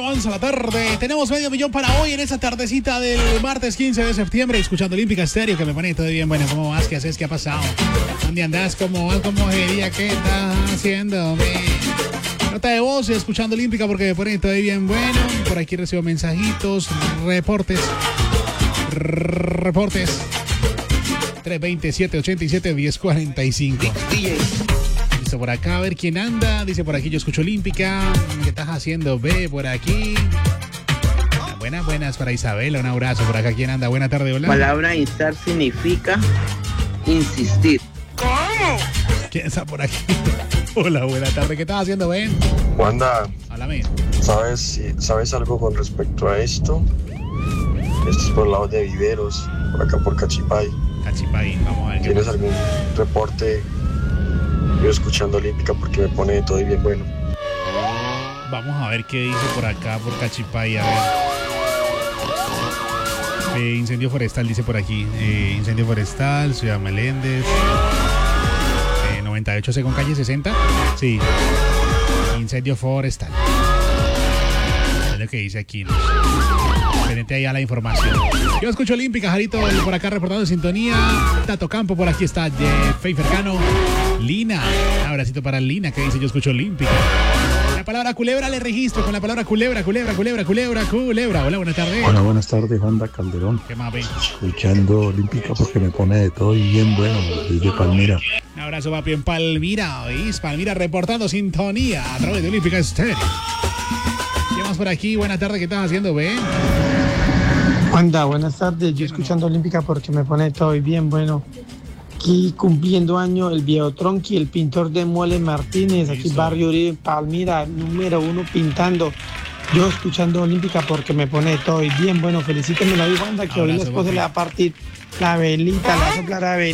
11 de la tarde, tenemos medio millón para hoy en esta tardecita del martes 15 de septiembre, escuchando Olímpica Estéreo, que me pone todo bien. Bueno, ¿cómo vas? ¿Qué haces? ¿Qué ha pasado? ¿Dónde andás? ¿Cómo vas? ¿Cómo sería? ¿Qué estás haciendo? Nota de voz, escuchando Olímpica, porque me pone todo bien. Bueno, por aquí recibo mensajitos, reportes. 320-787-1045. Listo, por acá, a ver quién anda. Dice por aquí, yo escucho Olímpica. ¿Qué estás haciendo? Ve por aquí. Buenas para Isabela. Un abrazo por acá. ¿Quién anda? Buena tarde, hola. La palabra instar significa insistir. ¿Cómo? ¿Quién está por aquí? Hola, buena tarde. ¿Qué estás haciendo, Ben? Wanda, Háblame. ¿Sabes algo con respecto a esto? Esto es por el lado de Viveros, por acá por Cachipay. Cachipay, vamos a ver. ¿Tienes algún reporte? Yo escuchando Olímpica porque me pone todo bien bueno. Vamos a ver qué dice por acá, por Cachipay, a ver. Incendio forestal, dice por aquí. Incendio forestal, Ciudad Meléndez. 98C con calle 60. Sí. Incendio forestal. Es lo que dice aquí, ¿no? Pendiente ahí a la información. Yo escucho Olímpica, Jarito por acá reportando en sintonía. Tato Campo por aquí está, Feifer Cano. Lina, un abracito para Lina que dice yo escucho Olímpica. La palabra culebra le registro con la palabra culebra. Hola, buenas tardes. Hola, buenas tardes, Wanda Calderón. ¿Qué más ven? Escuchando Olímpica porque me pone de todo y bien bueno desde Palmira. Un abrazo, papi, en Palmira, ¿oís? Palmira reportando sintonía a través de Olímpica Estéreo. ¿Qué más por aquí? Buenas tardes, ¿qué estás haciendo, Ben? Wanda, buenas tardes. Yo escuchando Olímpica porque me pone todo bien bueno. Aquí cumpliendo año el viejo Tronqui, el pintor de Mole Martínez, aquí barrio Uribe, Palmira, número 1 pintando. Yo escuchando Olímpica porque me pone todo bien bueno. Felicítenme la Wanda, que hoy la esposa le va a partir la velita, la sopla la velita.